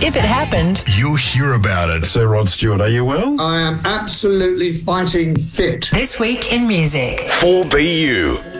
If it happened, you'll hear about it. Sir Rod Stewart, are you well? I am absolutely fighting fit. This Week in Music. 4BU.